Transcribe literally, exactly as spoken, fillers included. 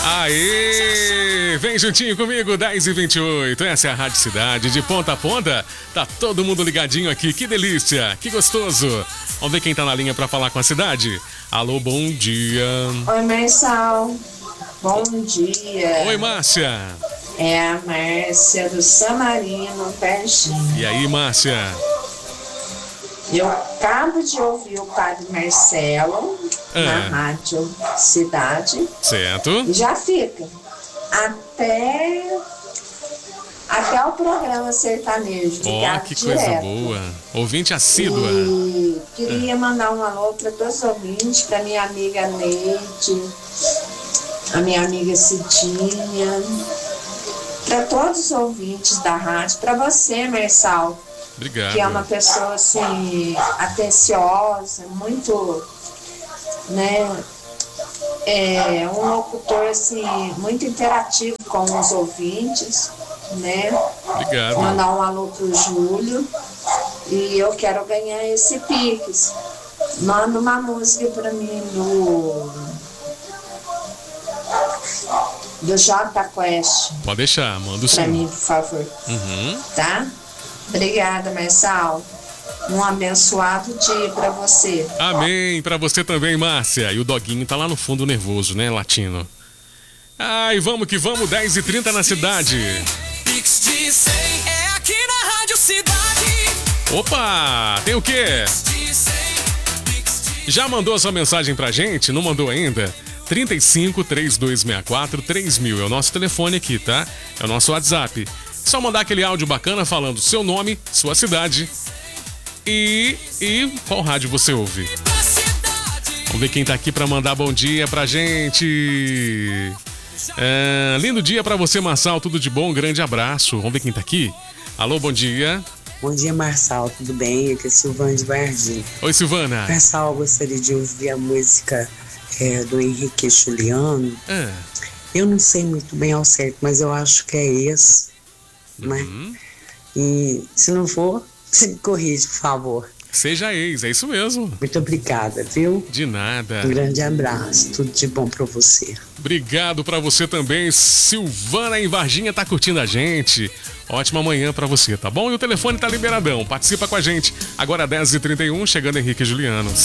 Aê! Vem juntinho comigo, dez e vinte e oito. Essa é a Rádio Cidade, de ponta a ponta. Tá todo mundo ligadinho aqui, que delícia, que gostoso. Vamos ver quem tá na linha pra falar com a cidade. Alô, bom dia. Oi, Marçal. Bom dia. Oi, Márcia. É a Márcia do Samarino, pertinho. E aí, Márcia? Eu acabo de ouvir o Padre Marcelo ah. na Rádio Cidade. Certo. E já fica até até o programa sertanejo. Ó, oh, que direto. Coisa boa. Ouvinte assídua. E queria ah. mandar um alô para todos os ouvintes, para minha amiga Neide, a minha amiga Cidinha, para todos os ouvintes da rádio, para você, Marçal. Obrigado. Que é uma pessoa, assim, atenciosa, muito, né, é um locutor, assim, muito interativo com os ouvintes, né. Obrigado. Mandar um alô pro Júlio, e eu quero ganhar esse Pix. Manda uma música pra mim do, do Jota Quest. Pode deixar, manda sim. Pra mim, por favor. Uhum. Tá? Obrigada, Marçal. Um abençoado dia pra você. Amém. Pra você também, Márcia. E o doguinho tá lá no fundo nervoso, né, latino? Ai, vamos que vamos, dez e trinta na cidade. Pix de cem é aqui na Rádio Cidade. Opa, tem o quê? Já mandou sua mensagem pra gente? Não mandou ainda? trinta e cinco, trinta e dois sessenta e quatro, três mil é o nosso telefone aqui, tá? É o nosso WhatsApp. Só mandar aquele áudio bacana falando seu nome, sua cidade e, e qual rádio você ouve. Vamos ver quem tá aqui pra mandar bom dia pra gente. É, lindo dia pra você, Marçal, tudo de bom, um grande abraço. Vamos ver quem tá aqui. Alô, bom dia. Bom dia, Marçal, tudo bem? Aqui é Silvana de Varginha. Oi, Silvana. Marçal, gostaria de ouvir a música é, do Henrique Juliano. É. Eu não sei muito bem ao certo, mas eu acho que é esse. Né? Uhum. E se não for, você me corrige, por favor. Seja ex, é isso mesmo. Muito obrigada, viu? De nada. Um grande abraço, tudo de bom pra você. Obrigado pra você também. Silvana em Varginha tá curtindo a gente. Ótima manhã pra você, tá bom? E o telefone tá liberadão, participa com a gente. Agora dez e trinta e um, chegando Henrique e Juliano.